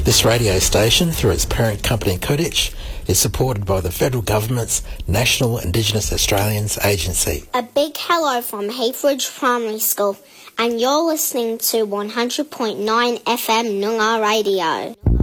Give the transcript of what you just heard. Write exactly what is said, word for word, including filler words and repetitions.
This radio station, through its parent company Kodich, is supported by the Federal Government's National Indigenous Australians Agency. A big hello from Heathridge Primary School, and you're listening to one hundred point nine F M Noongar Radio.